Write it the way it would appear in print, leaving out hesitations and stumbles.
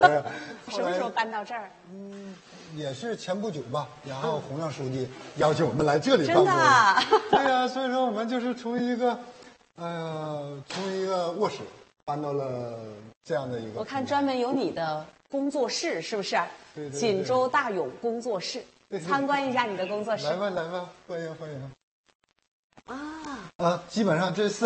什么时候搬到这儿？ 也是前不久吧。然后洪亮书记邀请我们来这里办真的啊？ 对呀，所以说我们就是从一个卧室搬到了这样的一个。 我看专门有你的工作室，是不是？ 对。 锦州大勇工作室，参观一下你的工作室。 来吧，欢迎。 啊， 基本上这4